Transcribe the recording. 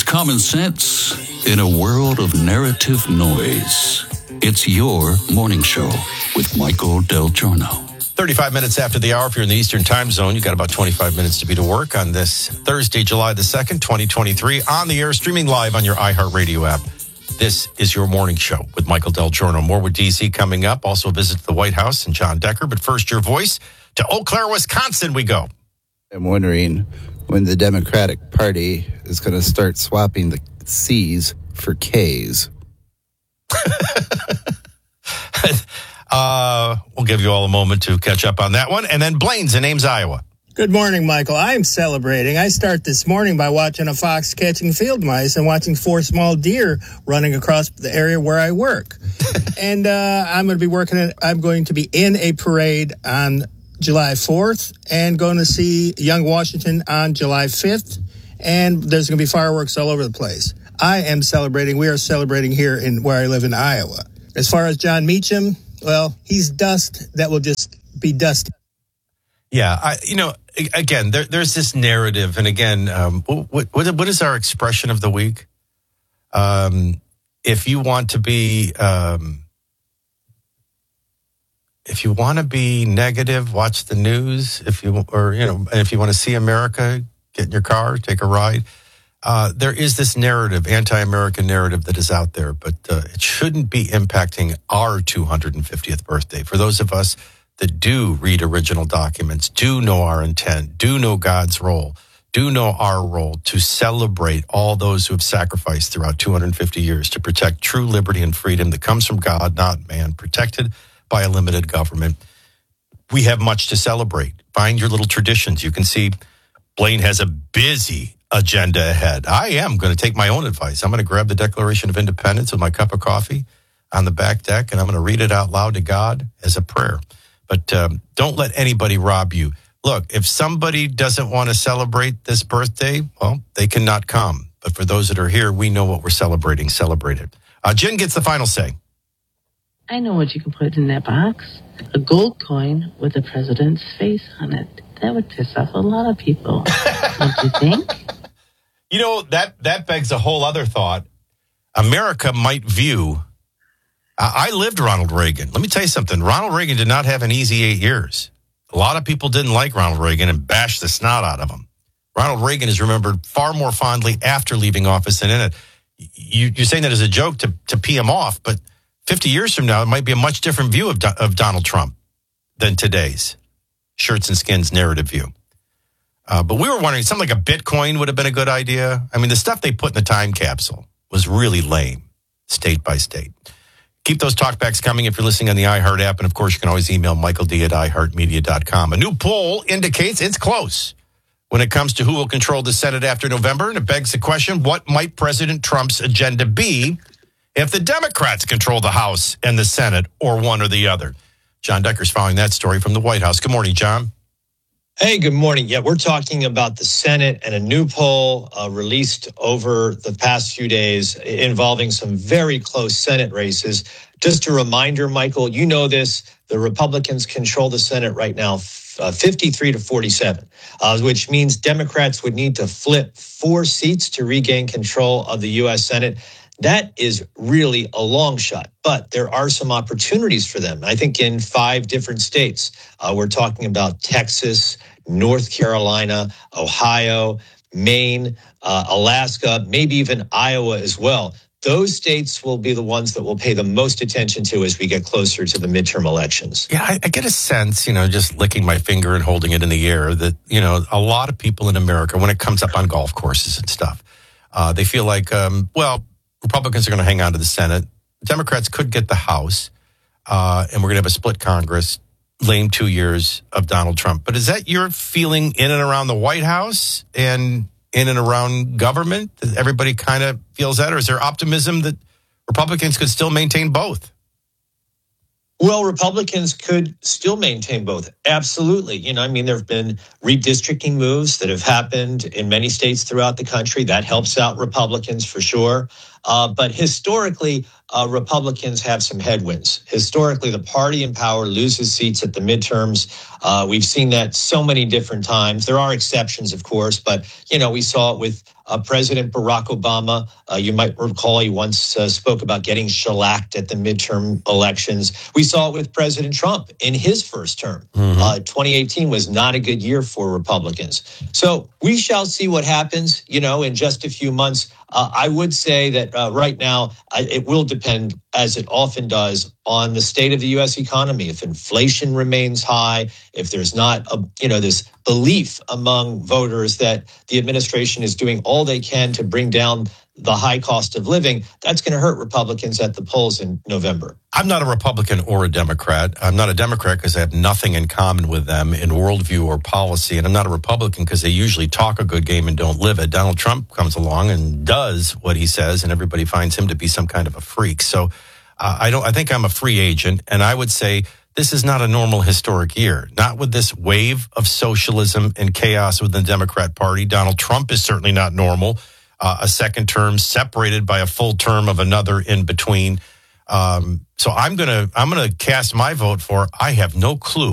common sense in a world of narrative noise. It's your morning show with Michael Del Giorno. 35 minutes after the hour, if you're in the Eastern time zone, you got about 25 minutes to be to work on this Thursday, July the 2nd, 2023, on the air, streaming live on your iHeartRadio app. This is your morning show with Michael Del Giorno. More with DC coming up. Also a visit to the White House and John Decker. But first, your voice. To Eau Claire, Wisconsin, we go. I'm wondering when the Democratic Party is going to start swapping the C's for K's. We'll give you all a moment to catch up on that one. And then Blaine's in Ames, Iowa. Good morning, Michael. I'm celebrating. I start this morning by watching a fox catching field mice and watching 4 small deer running across the area where I work. And I'm going to be in a parade on July 4th and going to see Young Washington on July 5th. And there's going to be fireworks all over the place. I am celebrating. We are celebrating here where I live in Iowa. As far as John Meacham, well, he's dust that will just be dust. Yeah, again, there's this narrative, and again, what is our expression of the week? If you want to be negative, watch the news. If you want to see America, get in your car, take a ride. There is this narrative, anti-American narrative that is out there, but it shouldn't be impacting our 250th birthday. For those of us that do read original documents, do know our intent, do know God's role, do know our role to celebrate all those who have sacrificed throughout 250 years to protect true liberty and freedom that comes from God, not man, protected by a limited government. We have much to celebrate. Find your little traditions. You can see Blaine has a busy agenda ahead. I am going to take my own advice. I'm going to grab the Declaration of Independence with my cup of coffee on the back deck, and I'm going to read it out loud to God as a prayer. But don't let anybody rob you. Look, if somebody doesn't want to celebrate this birthday, well, they cannot come. But for those that are here, we know what we're celebrating. Celebrate it. Jen gets the final say. I know what you can put in that box. A gold coin with the president's face on it. That would piss off a lot of people. Don't you think? You know, that begs a whole other thought. America might view... I lived Ronald Reagan. Let me tell you something. Ronald Reagan did not have an easy 8 years. A lot of people didn't like Ronald Reagan and bashed the snot out of him. Ronald Reagan is remembered far more fondly after leaving office than in it. You're saying that as a joke to pee him off, but 50 years from now, it might be a much different view of Donald Trump than today's shirts and skins narrative view. But we were wondering, something like a Bitcoin would have been a good idea. I mean, the stuff they put in the time capsule was really lame, state by state. Keep those talkbacks coming if you're listening on the iHeart app. And, of course, you can always email michaeld@iheartmedia.com. A new poll indicates it's close when it comes to who will control the Senate after November. And it begs the question, what might President Trump's agenda be if the Democrats control the House and the Senate, or one or the other? John Decker's following that story from the White House. Good morning, John. Hey, good morning. Yeah, we're talking about the Senate and a new poll released over the past few days involving some very close Senate races. Just a reminder, Michael, you know this, the Republicans control the Senate right now 53 to 47, which means Democrats would need to flip 4 seats to regain control of the U.S. Senate. That is really a long shot, but there are some opportunities for them. I think in 5 different states, we're talking about Texas, North Carolina, Ohio, Maine, Alaska, maybe even Iowa as well. Those states will be the ones that we'll pay the most attention to as we get closer to the midterm elections. Yeah, I get a sense, just licking my finger and holding it in the air that, a lot of people in America, when it comes up on golf courses and stuff, they feel like, Republicans are going to hang on to the Senate. Democrats could get the House, and we're going to have a split Congress, lame 2 years of Donald Trump. But is that your feeling in and around the White House and in and around government? Everybody kind of feels that? Or is there optimism that Republicans could still maintain both? Well, Republicans could still maintain both. Absolutely. There have been redistricting moves that have happened in many states throughout the country. That helps out Republicans for sure. But historically, Republicans have some headwinds. Historically, the party in power loses seats at the midterms. We've seen that so many different times. There are exceptions, of course, but, we saw it with President Barack Obama. You might recall he once spoke about getting shellacked at the midterm elections. We saw it with President Trump in his first term. 2018 was not a good year for Republicans. So we shall see what happens, in just a few months. I would say that right now it will depend, as it often does, on the state of the U.S. economy. If inflation remains high, if there's not this belief among voters that the administration is doing all they can to bring down the high cost of living, that's going to hurt Republicans at the polls in November. I'm not a Republican or a Democrat. I'm not a Democrat because I have nothing in common with them in worldview or policy. And I'm not a Republican because they usually talk a good game and don't live it. Donald Trump comes along and does what he says, and everybody finds him to be some kind of a freak. So I think I'm a free agent. And I would say this is not a normal historic year, not with this wave of socialism and chaos within the Democrat Party. Donald Trump is certainly not normal. A second term separated by a full term of another in between. So I'm gonna cast my vote for. I have no clue